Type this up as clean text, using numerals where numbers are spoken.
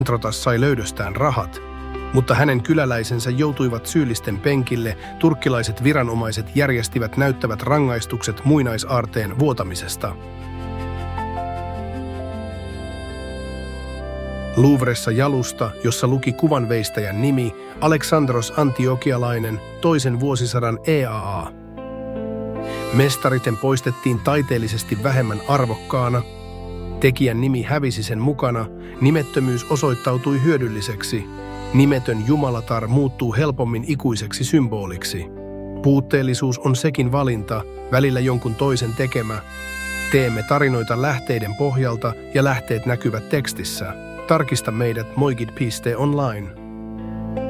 Trotas sai löydöstään rahat, mutta hänen kyläläisensä joutuivat syyllisten penkille, turkkilaiset viranomaiset järjestivät näyttävät rangaistukset muinaisaarteen vuotamisesta. Louvressa jalusta, jossa luki kuvanveistäjän nimi, Aleksandros Antiokialainen, 2. vuosisadan EAA. Mestariten poistettiin taiteellisesti vähemmän arvokkaana. Tekijän nimi hävisi sen mukana, nimettömyys osoittautui hyödylliseksi. Nimetön jumalatar muuttuu helpommin ikuiseksi symboliksi. Puutteellisuus on sekin valinta, välillä jonkun toisen tekemä. Teemme tarinoita lähteiden pohjalta ja lähteet näkyvät tekstissä. Tarkista meidät moigid.online.